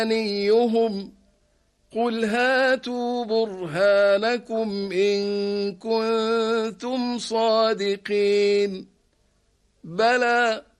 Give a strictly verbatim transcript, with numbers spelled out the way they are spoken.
أمانيهم قل هاتوا برهانكم إن كنتم صادقين بلى